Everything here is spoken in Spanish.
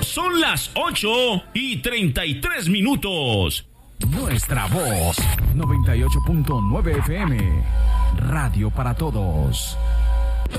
son las 8:33. Nuestra voz, 98.9 FM, radio para todos.